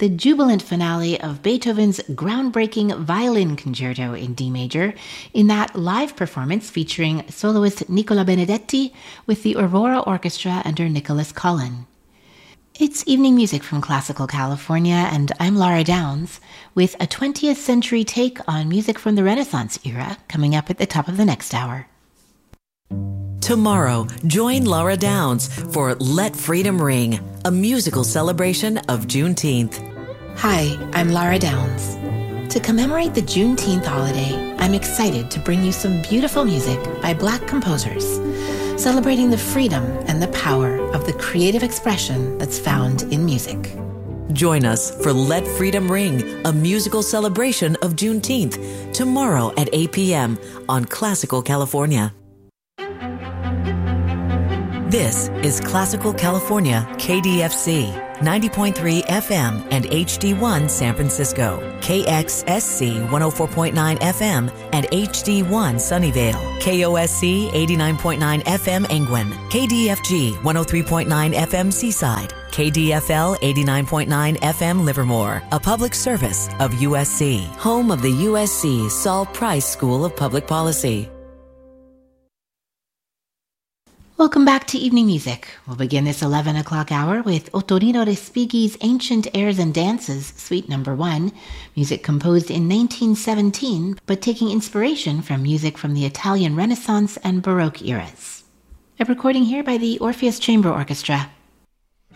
the jubilant finale of Beethoven's groundbreaking violin concerto in D major in that live performance featuring soloist Nicola Benedetti with the Aurora Orchestra under Nicholas Collin. It's evening music from Classical California, and I'm Laura Downs with a 20th century take on music from the Renaissance era coming up at the top of the next hour. Tomorrow, join Laura Downs for Let Freedom Ring, a musical celebration of Juneteenth. Hi, I'm Laura Downs. To commemorate the Juneteenth holiday, I'm excited to bring you some beautiful music by Black composers, celebrating the freedom and the power of the creative expression that's found in music. Join us for Let Freedom Ring, a musical celebration of Juneteenth, tomorrow at 8 p.m. on Classical California. This is Classical California, KDFC, 90.3 FM and HD1 San Francisco, KXSC 104.9 FM and HD1 Sunnyvale, KOSC 89.9 FM Angwin, KDFG 103.9 FM Seaside, KDFL 89.9 FM Livermore, a public service of USC, home of the USC Saul Price School of Public Policy. Welcome back to Evening Music. We'll begin this 11 o'clock hour with Ottorino Respighi's Ancient Airs and Dances, Suite No. 1, music composed in 1917, but taking inspiration from music from the Italian Renaissance and Baroque eras. A recording here by the Orpheus Chamber Orchestra.